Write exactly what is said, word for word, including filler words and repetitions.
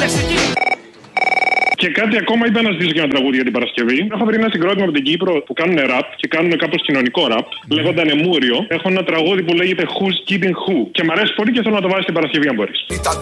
Κάθεσαι εκεί. Και κάτι ακόμα είπα να ζητήσω και ένα τραγούδι για την Παρασκευή. Έχω βρει ένα συγκρότημα από την Κύπρο που κάνουν ραπ και κάνουν κάπως κοινωνικό ραπ. Mm. Λέγονταν Μούριο. Έχω ένα τραγούδι που λέγεται Who's Kidding Who. Και μ' αρέσει πολύ και θέλω να το βάλεις την Παρασκευή αν μπορείς. Ήταν